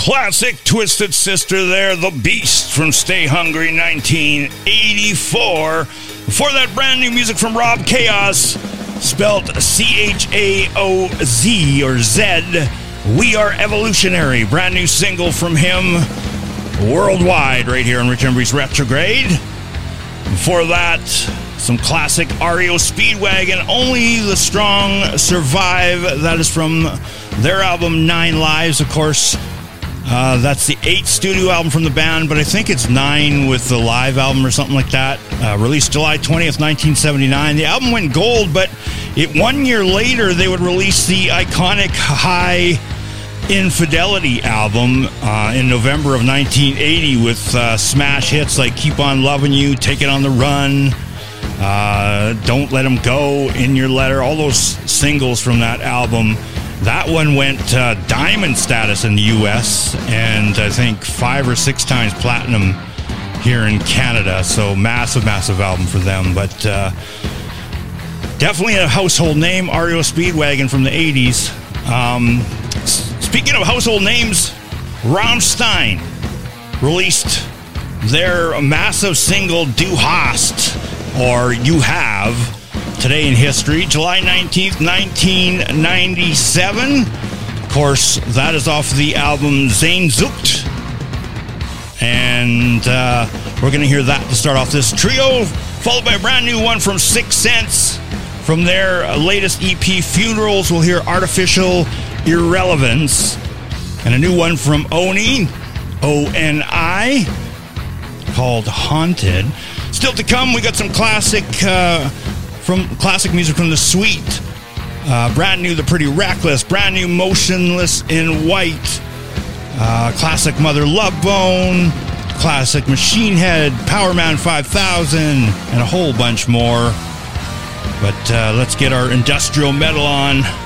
Classic Twisted Sister there, The Beast from Stay Hungry 1984. Before that, brand new music from Rob Chaos, spelled C-H-A-O-Z or Z. We Are Evolutionary, brand new single from him worldwide right here on Rich Embry's Retrograde. Before that, some classic REO Speedwagon, Only the Strong Survive. That is from their album Nine Lives, of course. That's the 8th studio album from the band, but I think it's 9 with the live album or something like that. Released July 20th, 1979. The album went gold, but 1 year later, they would release the iconic High Infidelity album in November of 1980 with smash hits like Keep On Loving You, Take It on the Run, Don't Let 'Em Go, In Your Letter, all those singles from that album. That one went diamond status in the U.S. and I think 5 or 6 times platinum here in Canada. So massive album for them. But definitely a household name, REO Speedwagon from the 80s. Speaking of household names, Rammstein released their massive single Du Hast, or You Have, today in history, July 19th, 1997. Of course, that is off the album Sehnsucht. And we're going to hear that to start off this trio, followed by a brand new one from Sixth Sense. From their latest EP, Funerals, we'll hear Artificial Irrelevance. And a new one from Oni, O-N-I, called Haunted. Still to come, we got some classic music from The Sweet. Brand new The Pretty Reckless. Brand new Motionless in White. Classic Mother Love Bone. Classic Machine Head. Powerman 5000. And a whole bunch more. But let's get our industrial metal on.